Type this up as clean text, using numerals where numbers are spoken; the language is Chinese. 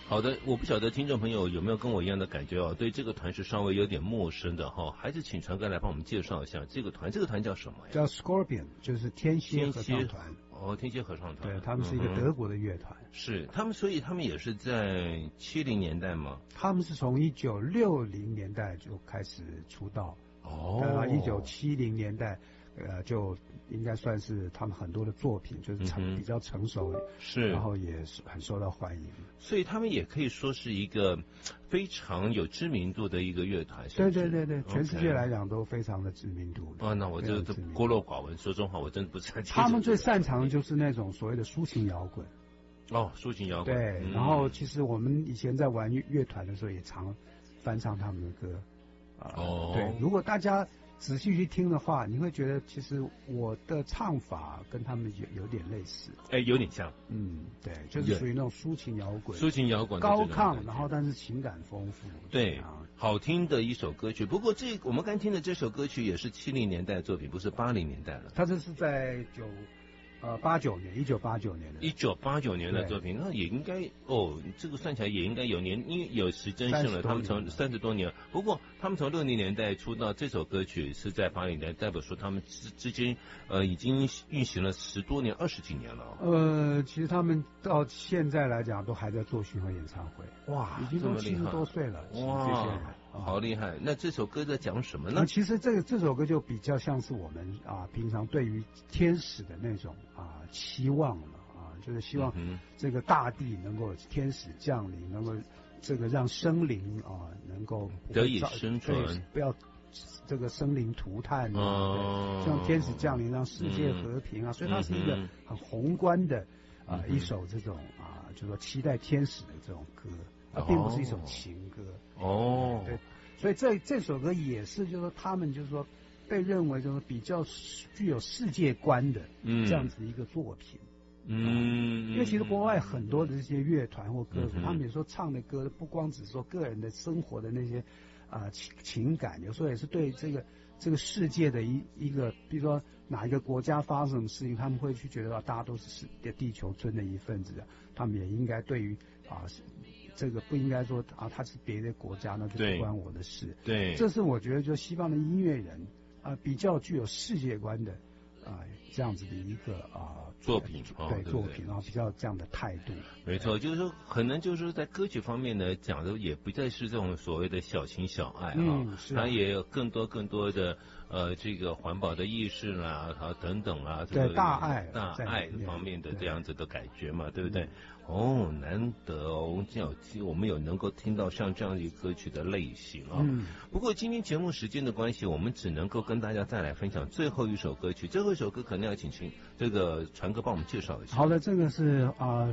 好的，我不晓得听众朋友有没有跟我一样的感觉哦，对这个团是稍微有点陌生的哈，还是请传哥来帮我们介绍一下这个团。这个团叫什么呀？ 叫 Scorpion， 就是天蝎合唱团。 哦，天蝎合唱团。 对，他们是一个德国的乐团。 是他们，所以他们也是在70年代吗？ 他们是从1960年代就开始出道。 哦。 到1970年代。就应该算是他们很多的作品，就是比较成熟， 是， 然后也是很受到欢迎。 所以他们也可以说是一个非常有知名度的一个乐团。 对对对对，全世界来讲都非常的知名度。 那我这孤陋寡闻，说真话，我真的不是很清楚。 他们最擅长的就是那种所谓的抒情摇滚。 哦，抒情摇滚。 对，然后其实我们以前在玩乐团的时候，也常翻唱他们的歌。对，如果大家仔细去听的话，你会觉得其实我的唱法跟他们有点类似， 有点像， 对，就是属于那种抒情摇滚，高亢，然后但是情感丰富， 对，好听的一首歌曲。不过我们刚听的这首歌曲也是70年代的作品，不是80年代了。 它这是在1989年的 1989年的作品，那也应该这个算起来也应该有年，因为有时针性了。他们从30多年了，不过他们从60年代出道，这首歌曲是在80年代，代表说他们之间已经运行了10多年、20几年了。 其实他们到现在来讲都还在做巡回演唱会， 哇， 已经都70多岁了， 哇， 这些人好厉害！那这首歌在讲什么呢？ 其实这首歌就比较像是我们平常对于天使的那种期望了就是希望这个大地能够天使降临，能够这个让生灵能够得以生存， 不要这个生灵涂炭希望天使降临，让世界和平所以它是一个很宏观的一首这种就是说期待天使的这种歌。它并不是一首情歌对，所以这首歌也是就是说他们就是说被认为就是比较具有世界观的这样子的一个作品。因为其实国外很多的这些乐团或歌手，他们有时候唱的歌不光只是说个人的生活的那些情感，有时候也是对这个世界的一个，比如说哪一个国家发生什么事情，他们会去觉得大家都是地球村的一份子他们也应该对于这个不应该说他是别的国家，那就不关我的事。 对， 这是我觉得就西方的音乐人比较具有世界观的这样子的一个作品， 对作品，然后比较这样的态度。 没错，就是说可能就是说在歌曲方面呢，讲的也不再是这种所谓的小情小爱它也有更多的这个环保的意识啦，等等啦， 对大爱方面的这样子的感觉嘛，对不对？难得我们有能够听到像这样一个歌曲的类型不过今天节目时间的关系，我们只能够跟大家再来分享最后一首歌曲。最后一首歌可能要请这个传哥帮我们介绍一下。 好的，这个是